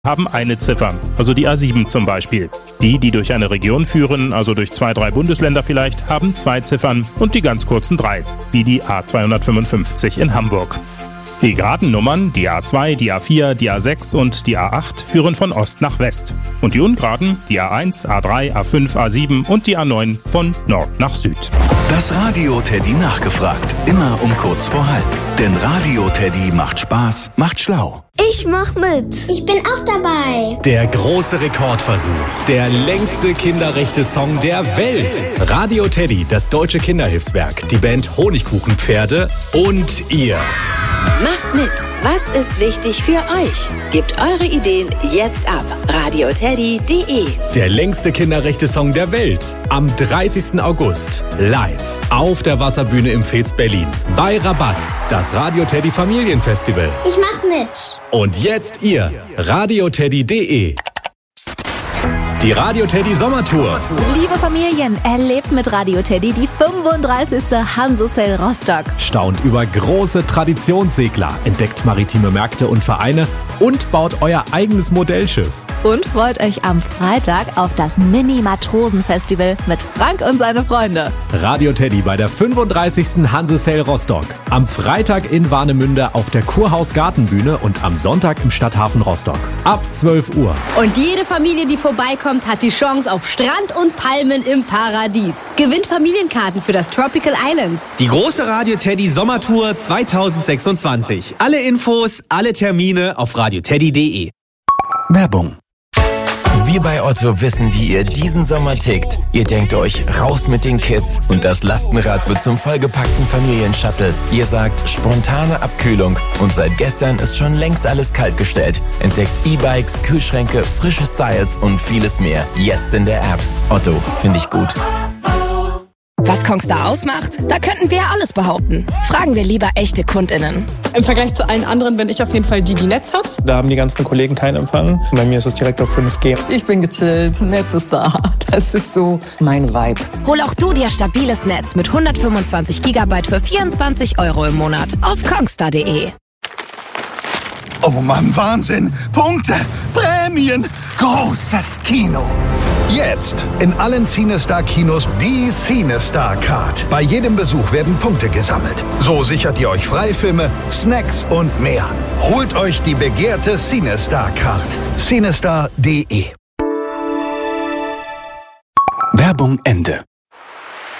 haben eine Ziffer, also die A7 zum Beispiel. Die durch eine Region führen, also durch 2, 3 Bundesländer vielleicht, haben 2 Ziffern und die ganz kurzen 3, wie die A255 in Hamburg. Die geraden Nummern, die A2, die A4, die A6 und die A8, führen von Ost nach West. Und die ungeraden, die A1, A3, A5, A7 und die A9 von Nord nach Süd. Das Radio Teddy nachgefragt. Immer um kurz vor halb. Denn Radio Teddy macht Spaß, macht schlau. Ich mach mit. Ich bin auch dabei. Der große Rekordversuch. Der längste Kinderrechte-Song der Welt. Radio Teddy, das deutsche Kinderhilfswerk, die Band Honigkuchenpferde und ihr. Macht mit. Was ist wichtig für euch? Gebt eure Ideen jetzt ab. radioteddy.de. Der längste Kinderrechte-Song der Welt. Am 30. August. Live. Auf der Wasserbühne im Fez Berlin. Bei Rabatz. Das Radio Teddy Familienfestival. Ich mach mit. Und jetzt ihr. radioteddy.de. Die Radio Teddy Sommertour. Liebe Familien, erlebt mit Radio Teddy die 35. Hansesail Rostock. Staunt über große Traditionssegler, entdeckt maritime Märkte und Vereine und baut euer eigenes Modellschiff. Und freut euch am Freitag auf das Mini-Matrosen-Festival mit Frank und seine Freunde. Radio Teddy bei der 35. Hansesail Rostock. Am Freitag in Warnemünde auf der Kurhaus Gartenbühne und am Sonntag im Stadthafen Rostock. Ab 12 Uhr. Und jede Familie, die vorbeikommt, hat die Chance auf Strand und Palmen im Paradies. Gewinnt Familienkarten für das Tropical Islands. Die große Radio Teddy Sommertour 2026. Alle Infos, alle Termine auf radioteddy.de. Werbung. Wir bei Otto wissen, wie ihr diesen Sommer tickt. Ihr denkt euch, raus mit den Kids und das Lastenrad wird zum vollgepackten Familienshuttle. Ihr sagt, spontane Abkühlung und seit gestern ist schon längst alles kaltgestellt. Entdeckt E-Bikes, Kühlschränke, frische Styles und vieles mehr. Jetzt in der App. Otto, finde ich gut. Was Kongstar ausmacht? Da könnten wir ja alles behaupten. Fragen wir lieber echte KundInnen. Im Vergleich zu allen anderen bin ich auf jeden Fall die Netz hat. Da haben die ganzen Kollegen keinen Empfang. Bei mir ist es direkt auf 5G. Ich bin gechillt, Netz ist da. Das ist so mein Vibe. Hol auch du dir stabiles Netz mit 125 GB für 24 € im Monat auf kongstar.de. Oh Mann, Wahnsinn! Punkte! Prämien! Großes Kino! Jetzt in allen CineStar-Kinos die CineStar-Card. Bei jedem Besuch werden Punkte gesammelt. So sichert ihr euch Freifilme, Snacks und mehr. Holt euch die begehrte CineStar-Card. CineStar.de. Werbung Ende.